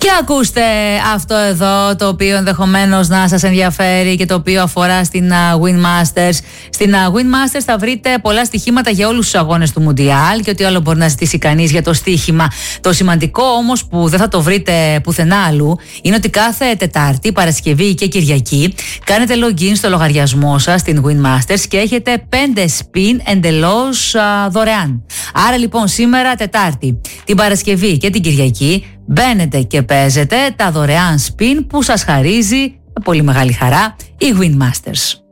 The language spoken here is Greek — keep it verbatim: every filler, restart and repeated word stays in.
Και ακούστε αυτό εδώ, το οποίο ενδεχομένως να σας ενδιαφέρει και το οποίο αφορά στην uh, Win Masters. Στην uh, Win Masters θα βρείτε πολλά στοιχήματα για όλους τους αγώνες του Μουντιάλ και ό,τι άλλο μπορεί να ζητήσει κανείς για το στοίχημα. Το σημαντικό όμως που δεν θα το βρείτε πουθενά αλλού είναι ότι κάθε Τετάρτη, Παρασκευή και Κυριακή κάνετε login στο λογαριασμό σας στην Win Masters και έχετε πέντε spin εντελώς uh, δωρεάν. Άρα λοιπόν σήμερα Τετάρτη, την Παρασκευή και την Κυριακή μπαίνετε και παίζετε τα δωρεάν spin που σας χαρίζει με πολύ μεγάλη χαρά η Win Masters.